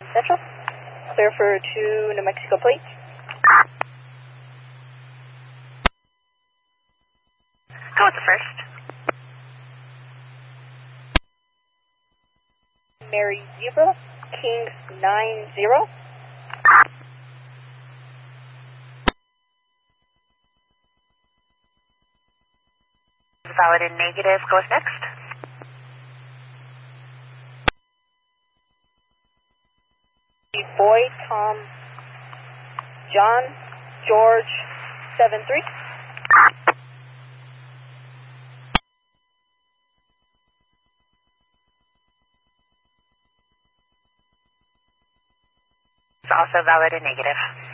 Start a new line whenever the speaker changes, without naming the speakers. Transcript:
Central. Clear for 2 New Mexico plates.
Go with the first.
Mary Zebra, King 90.
Valid and negative. Go with next.
Boy, Tom, John, George, 73.
It's also valid and negative.